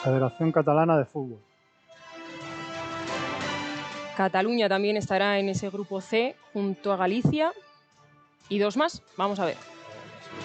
Federación Catalana de Fútbol. Cataluña también estará en ese grupo C junto a Galicia. Y dos más, vamos a ver.